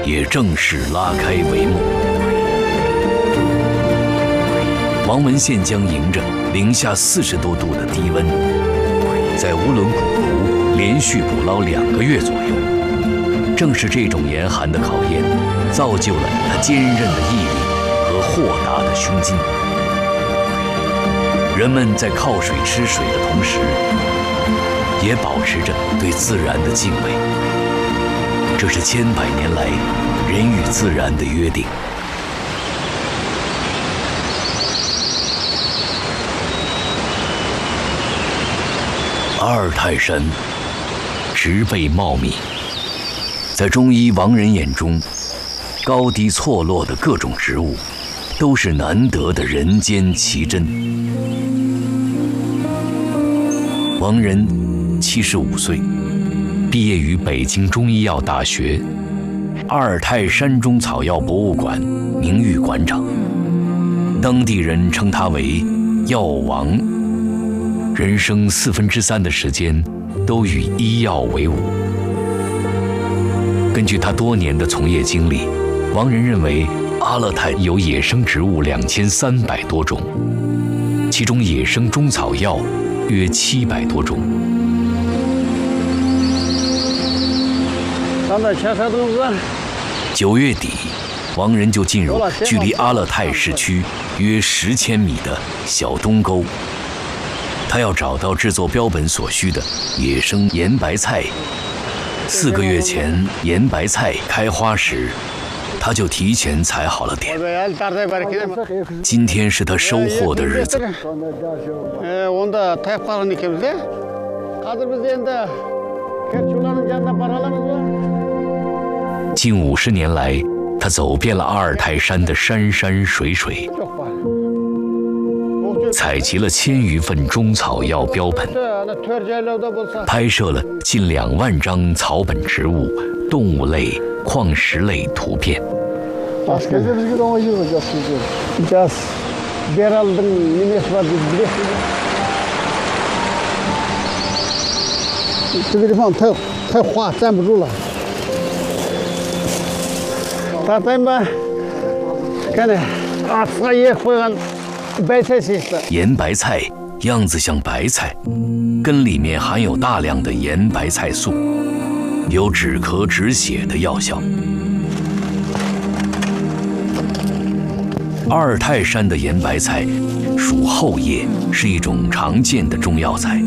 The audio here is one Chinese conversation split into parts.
也正式拉开帷幕。王文献江迎着零下40多度的低温，在乌伦古湖连续捕捞2个月左右。正是这种严寒的考验，造就了他坚韧的毅力和豁达的胸襟。人们在靠水吃水的同时，也保持着对自然的敬畏。这是千百年来人与自然的约定。阿尔泰山植被茂密，在中医王仁眼中，高低错落的各种植物都是难得的人间奇珍。王仁75岁，毕业于北京中医药大学阿尔泰山中草药博物馆名誉馆长，当地人称他为药王。人生3/4的时间都与医药为伍。根据他多年的从业经历，王仁认为阿勒泰有野生植物2300多种，其中野生中草药约700多种。9月底，王仁就进入距离阿勒泰市区约10千米的小东沟。他要找到制作标本所需的野生盐白菜。4个月前，盐白菜开花时，他就提前采好了点。今天是他收获的日子。近50年来，他走遍了阿尔泰山的山山水水，采集了1000余份中草药标本，拍摄了近2万张草本植物、动物类、矿石类图片。 这个地方太滑，站不住了。他怎么看呢？啊，这也会很。白菜是盐白菜样子像白菜，根里面含有大量的盐白菜素，有止咳止血的药效。阿尔泰山的盐白菜属后叶，是一种常见的中药材。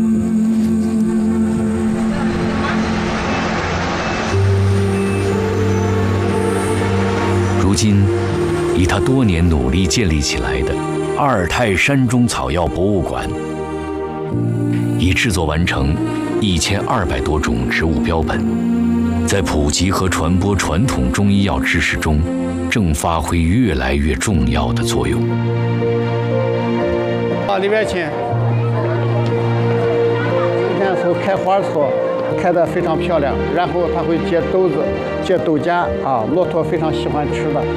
如今，以他多年努力建立起来的阿尔泰山中草药博物馆，已制作完成1200多种植物标本，在普及和传播传统中医药知识中，正发挥越来越重要的作用。 里边去，你看从开花的时候开得非常漂亮，然后它会结豆子、结豆荚啊，骆驼非常喜欢吃的。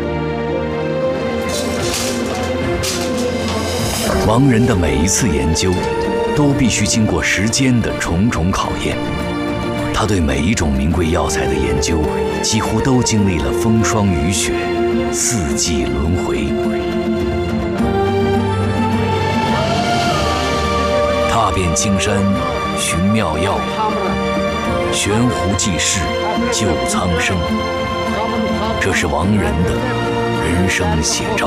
王仁的每一次研究，都必须经过时间的重重考验。他对每一种名贵药材的研究，几乎都经历了风霜雨雪、4季轮回。踏遍青山寻妙药，悬壶济世救苍生。这是王仁的人生写照。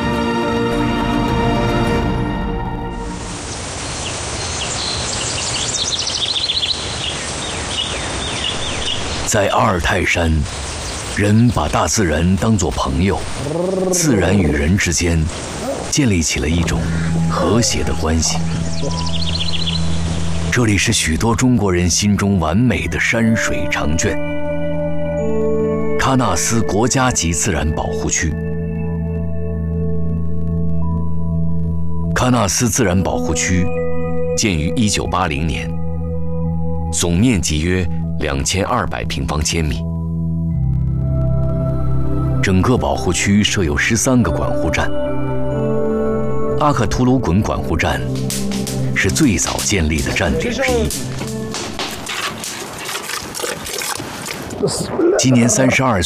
在阿尔泰山，人把大自然当作朋友，自然与人之间建立起了一种和谐的关系。这里是许多中国人心中完美的山水长卷——喀纳斯国家级自然保护区。喀纳斯自然保护区建于1980年，总面积约2200平方千米。整个保护区设有13个管护站。阿克图鲁滚管护站是最早建立的站点之一。今年32